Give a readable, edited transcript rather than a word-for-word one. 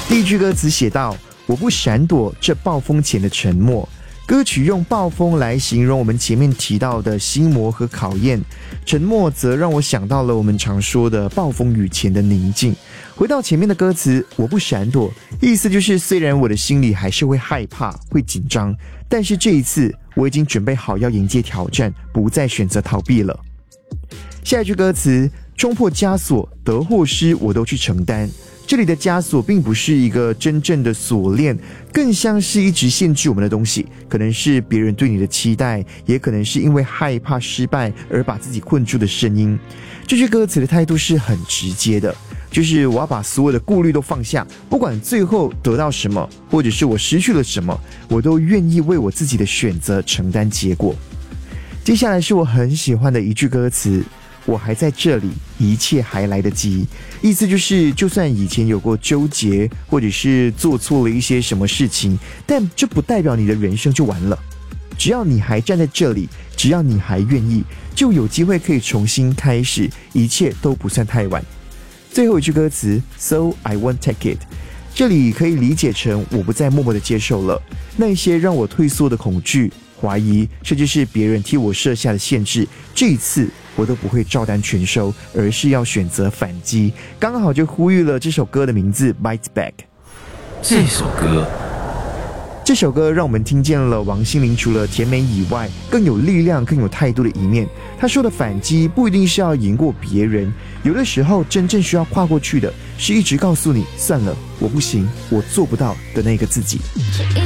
第一句歌词写道：我不闪躲这暴风前的沉默。歌曲用暴风来形容我们前面提到的心魔和考验，沉默则让我想到了我们常说的暴风雨前的宁静。回到前面的歌词，我不闪躲，意思就是虽然我的心里还是会害怕、会紧张，但是这一次我已经准备好要迎接挑战，不再选择逃避了。下一句歌词，冲破枷锁，得或失我都去承担。这里的枷锁并不是一个真正的锁链，更像是一直限制我们的东西，可能是别人对你的期待，也可能是因为害怕失败而把自己困住的声音。这句歌词的态度是很直接的，就是我要把所有的顾虑都放下，不管最后得到什么，或者是我失去了什么，我都愿意为我自己的选择承担结果。接下来是我很喜欢的一句歌词，我还在这里，一切还来得及。意思就是，就算以前有过纠结，或者是做错了一些什么事情，但这不代表你的人生就完了。只要你还站在这里，只要你还愿意，就有机会可以重新开始，一切都不算太晚。最后一句歌词 So I won't take it， 这里可以理解成我不再默默的接受了那些让我退缩的恐惧、怀疑，甚至是别人替我设下的限制，这一次我都不会照单全收，而是要选择反击。刚好就呼吁了这首歌的名字 Bite Back。 这首歌让我们听见了王心凌除了甜美以外更有力量更有态度的一面。她说的反击不一定是要赢过别人，有的时候真正需要跨过去的是一直告诉你算了，我不行，我做不到的那个自己。